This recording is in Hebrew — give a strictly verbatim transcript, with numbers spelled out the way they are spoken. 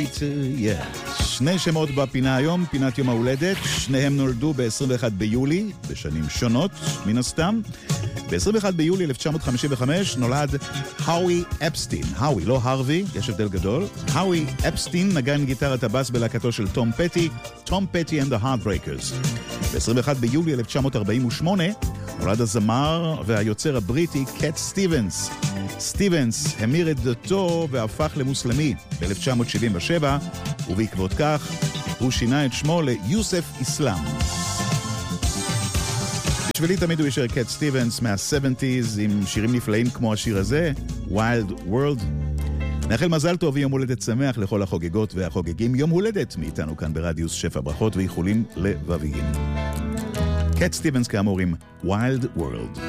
to yes. שני שמות בפינה היום, פינת יום ההולדת, שניהם נולדו ב-עשרים ואחד ביולי, בשנים שונות מן הסתם. ב-עשרים ואחד ביולי אלף תשע מאות חמישים וחמש נולד האווי אפסטין. האווי, לא הרווי, יש הבדל גדול. האווי אפסטין נגן גיטרת הבאס בלהקתו של תום פטי, תום פטי and the Heartbreakers. ב-עשרים ואחד ביולי אלף תשע מאות ארבעים ושמונה נולד הזמר והיוצר הבריטי קט סטיבנס. סטיבנס המיר את דתו והפך למוסלמי ב-אלף תשע מאות שבעים ושבע, ובעקבות כך הוא שינה את שמו ליוסף אסלאם. בשבילי תמיד הוא יישאר קט סטיבנס מה-שבעים עם שירים נפלאים כמו השיר הזה, Wild World. נאחל מזל טוב ויום הולדת שמח לכל החוגגות והחוגגים. יום הולדת מאיתנו כאן ברדיוס שפע, ברכות ואיחולים לבביים. קט סטיבנס כאמור עם Wild World.